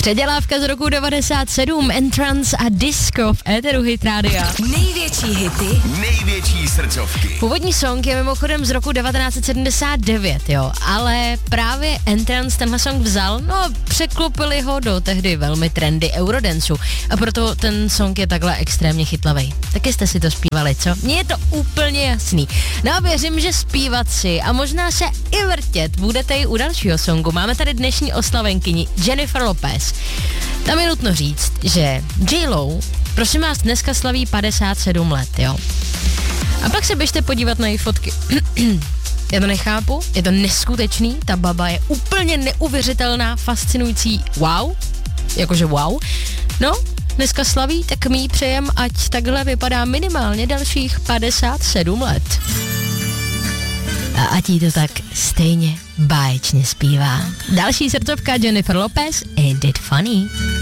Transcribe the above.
Předělávka z roku 97, Entrance a Disco v éteru Hit Rádia. Největší hity, největší srdcovky. Původní song je mimochodem z roku 1979, jo, ale právě Entrance tenhle song vzal, no a překlopili ho do tehdy velmi trendy Eurodanceu a proto ten song je takhle extrémně chytlavej. Taky jste si to zpívali, co? Mně je to úplně jasný. No a věřím, že zpívat si a možná se i vrtět budete i u dalšího songu. Máme tady dnešní oslavenkyni Jennifer Lopez. Tam je nutno říct, že J.Lo, prosím vás, dneska slaví 57 let, jo. A pak se běžte podívat na její fotky. Já to nechápu, je to neskutečný, ta baba je úplně neuvěřitelná, fascinující, wow, jakože wow. No, dneska slaví, tak my jí přejem, ať takhle vypadá minimálně dalších 57 let. A ať jí to tak stejně báječně zpívá. Další srdcovka Jennifer Lopez, Ain't It Funny.